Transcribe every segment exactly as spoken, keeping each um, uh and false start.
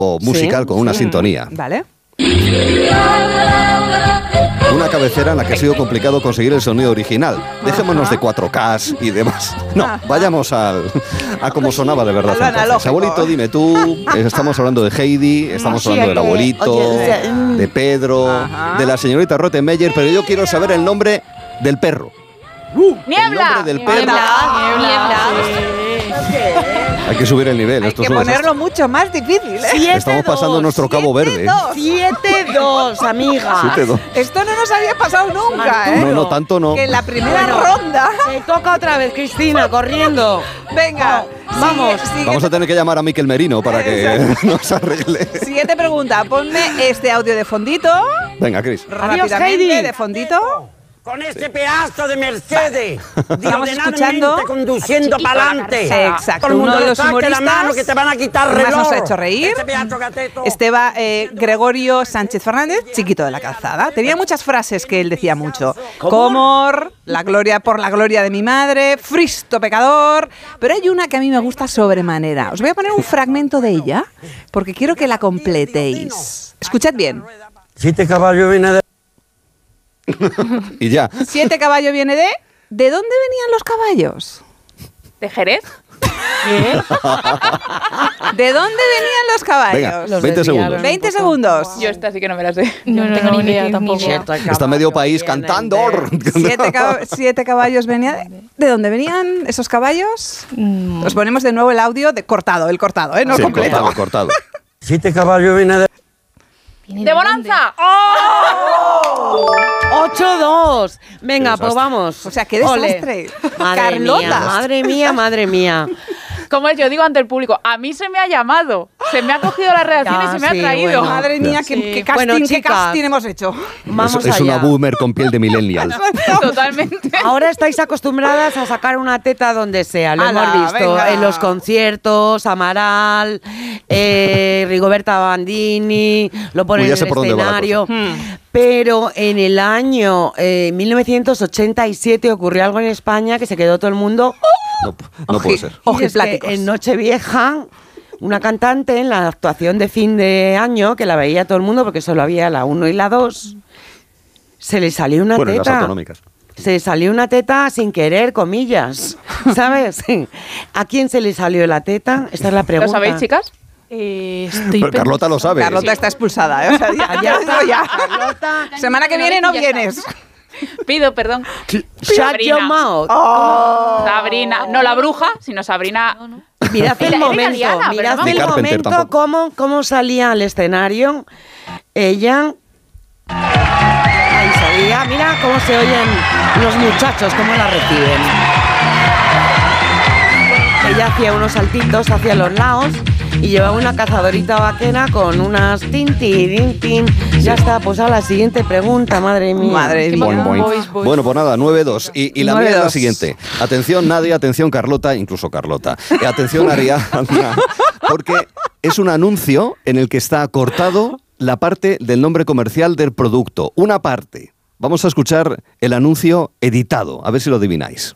o musical Sí, con una sí. sintonía. Vale. Una cabecera en la que ha sido complicado conseguir el sonido original. Dejémonos de cuatro K y demás. No, vayamos al, a cómo sonaba de verdad. A lo Entonces, analógico. abuelito, dime tú. Estamos hablando de Heidi, estamos Sí, hablando del que- abuelito, oye, o sea, mm. de Pedro, Ajá. de la señorita Rottenmeier, pero yo quiero saber el nombre del perro. ¡Niebla! El nombre del perro. Niebla. Hay que subir el nivel. Hay esto que es un desastre. ponerlo mucho más difícil, ¿eh? Siete, Estamos pasando dos. nuestro Cabo Verde. siete dos, amiga. Siete, dos. Esto no nos había pasado nunca, ¿eh? No, no, tanto no. Que en la primera Bueno. ronda... Te toca otra vez, Cristina, corriendo. Venga, vamos. sigue- sigue- Vamos a tener que llamar a Miquel Merino para que nos arregle. Siguiente pregunta. Ponme este audio de fondito. Venga, Cris. Rápidamente, Heidi. de fondito. Con este pedazo de Mercedes, Estamos diagonalmente escuchando conduciendo chiquito para la adelante. carcasa. Exacto, Todo el mundo uno de le los saque la humoristas mano que te van a quitar que más reloj. nos ha hecho reír. Este pedazo gateto. Esteba eh, Gregorio Sánchez Fernández, chiquito de la calzada. Tenía muchas frases que él decía mucho. Comor, la gloria por la gloria de mi madre, fristo pecador. Pero hay una que a mí me gusta sobremanera. Os voy a poner un fragmento de ella porque quiero que la completéis. Escuchad bien. Siete caballos viene de... Y ya. Siete caballos viene de... ¿De dónde venían los caballos? ¿De Jerez? ¿De dónde venían los caballos? Venga, Los veinte desviaron segundos. un veinte poco. segundos. Yo esta sí que no me la sé. No, no, tengo no, ni ni idea ni tampoco. idea. Está medio país cantando. Siete, cab- siete caballos venían. ¿De, ¿De dónde venían esos caballos? Mm, Os ponemos de nuevo el audio de cortado, el cortado, ¿eh? No Sí, el completo. cortado, cortado. Siete caballos viene de... ¡De Bonanza! ocho dos. Venga, Qué pues desastre. vamos. O sea, qué Ole. desastre. Madre Carlota. mía, madre mía, madre mía. Como es, yo digo ante el público, a mí se me ha llamado, se me ha cogido la redacción Ya, y se me sí, ha traído. bueno. Madre mía, qué, Sí. qué casting, Bueno, qué chicas. casting hemos hecho. Vamos es es allá. una boomer con piel de millennial. Totalmente. Ahora estáis acostumbradas a sacar una teta donde sea, lo Ala, hemos visto venga. en los conciertos, Amaral, eh, Rigoberta Bandini, lo ponen Uy, ya en sé el por dónde va la escenario. Hmm. Pero en el año eh, mil novecientos ochenta y siete ocurrió algo en España que se quedó todo el mundo. No, no puede ser. Y es que Ojipláticos. en Nochevieja, una cantante en la actuación de fin de año, que la veía todo el mundo porque solo había la uno y la dos, se le salió una Bueno, en las teta. autonómicas. Se le salió una teta sin querer, comillas. ¿Sabes? ¿A quién se le salió la teta? Esta es la pregunta. ¿Lo sabéis, chicas? eh, estoy Pero Carlota lo sabe. Carlota está expulsada, ¿eh? O sea, ya, ya, está, ya. Carlota. Semana que viene no Ya está. vienes. Pido perdón. Shut Sabrina. your mouth. Oh. Sabrina, no la bruja, sino Sabrina. Mirad el Era- era momento, italiana, pero mirad no me el acuerdo. Ni Carpenter momento tampoco. cómo, cómo salía al escenario. Ella... Ahí salía, mira cómo se oyen los muchachos, cómo la reciben. Ella hacía unos saltitos hacia los lados y llevaba una cazadorita vaquera con unas tin, tin, tin. Ya está, pues a la siguiente pregunta, madre mía. Madre mía. Boing, boing. Boys, boys. Bueno, pues nada, nueve dos. Y, y la nueve mía es la dos. siguiente. Atención Nadia, atención Carlota, incluso Carlota. Eh, atención Ariadna, porque es un anuncio en el que está cortado la parte del nombre comercial del producto. Una parte. Vamos a escuchar el anuncio editado, a ver si lo adivináis.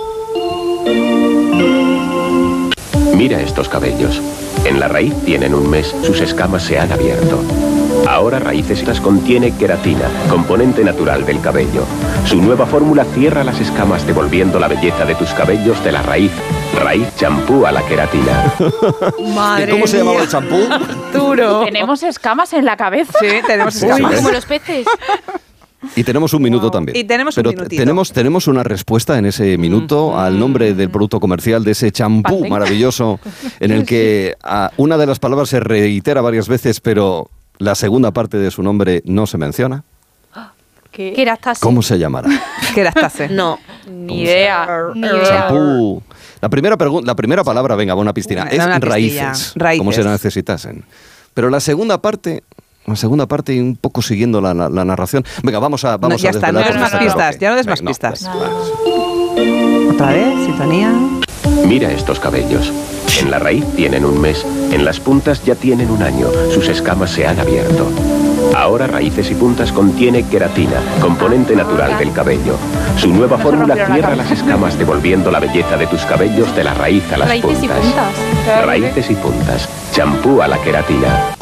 Mira estos cabellos. En la raíz tienen un mes, sus escamas se han abierto. Ahora Raíces Estas contiene queratina, componente natural del cabello. Su nueva fórmula cierra las escamas devolviendo la belleza de tus cabellos de la raíz. Raíz champú a la queratina. Madre ¿Cómo se llamaba mía. el champú? Arturo. Tenemos escamas en la cabeza. Sí, tenemos Sí, escamas. sí. Como los peces. Y tenemos un minuto también. Y tenemos un Pero minutito. tenemos, tenemos una respuesta en ese minuto al nombre del producto comercial, de ese champú Pantene. maravilloso, en el que ah, una de las palabras se reitera varias veces, pero la segunda parte de su nombre no se menciona. ¿Qué? Que era hasta ¿Cómo se llamará? ¿Qué era esta? No. Ni idea. Ni idea. Champú. La primera, pregun- la primera palabra, venga, va una piscina, Una- es una pistilla. raíces, Raíces. como si la necesitasen. Pero la segunda parte... La segunda parte, y un poco siguiendo la, la- la narración. Venga, vamos a, vamos No, ya a está, no desvelar des porque más está claro pistas, que- ya no des Venga, más pistas. vale. Otra vez, sintonía. Mira estos cabellos. En la raíz tienen un mes, en las puntas ya tienen un año, sus escamas se han abierto. Ahora Raíces y Puntas contiene queratina, componente natural del cabello. Su nueva fórmula rompieron la cierra cabeza. las escamas devolviendo la belleza de tus cabellos de la raíz a las Raíces y puntas. puntas. Claro que- Raíces y puntas. Champú a la queratina.